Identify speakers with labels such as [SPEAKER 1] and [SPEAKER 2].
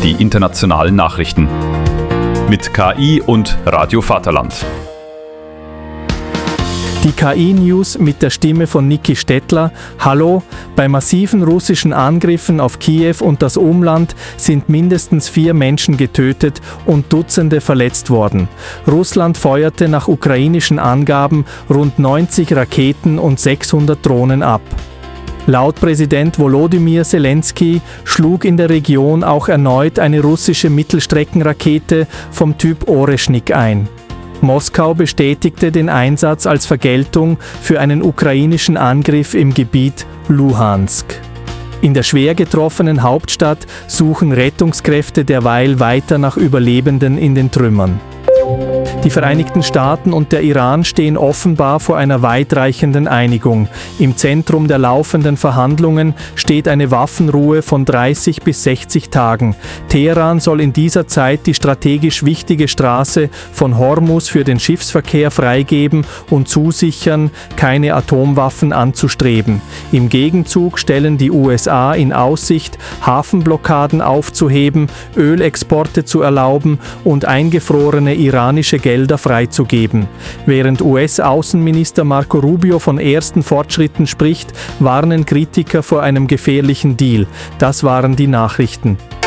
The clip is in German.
[SPEAKER 1] die internationalen Nachrichten. Mit KI und Radio Vaterland.
[SPEAKER 2] Die KI-News mit der Stimme von Niki Stettler. Hallo, bei massiven russischen Angriffen auf Kiew und das Umland sind mindestens 4 Menschen getötet und Dutzende verletzt worden. Russland feuerte nach ukrainischen Angaben rund 90 Raketen und 600 Drohnen ab. Laut Präsident Volodymyr Zelensky schlug in der Region auch erneut eine russische Mittelstreckenrakete vom Typ Oreschnik ein. Moskau bestätigte den Einsatz als Vergeltung für einen ukrainischen Angriff im Gebiet Luhansk. In der schwer getroffenen Hauptstadt suchen Rettungskräfte derweil weiter nach Überlebenden in den Trümmern. Die Vereinigten Staaten und der Iran stehen offenbar vor einer weitreichenden Einigung. Im Zentrum der laufenden Verhandlungen steht eine Waffenruhe von 30 bis 60 Tagen. Teheran soll in dieser Zeit die strategisch wichtige Straße von Hormuz für den Schiffsverkehr freigeben und zusichern, keine Atomwaffen anzustreben. Im Gegenzug stellen die USA in Aussicht, Hafenblockaden aufzuheben, Ölexporte zu erlauben und eingefrorene iranische Gelder freizugeben. Während US-Außenminister Marco Rubio von ersten Fortschritten spricht, warnen Kritiker vor einem gefährlichen Deal. Das waren die Nachrichten.